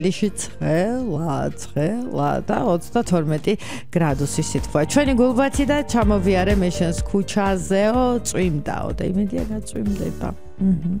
ლიში ცხელა და 32 გრადუსი სიტყვა. ჩვენი გულბათი და ჩამოვიარე მე შენს ქუჩაზეო წვიმდაო და იმედია გაწვიმდება.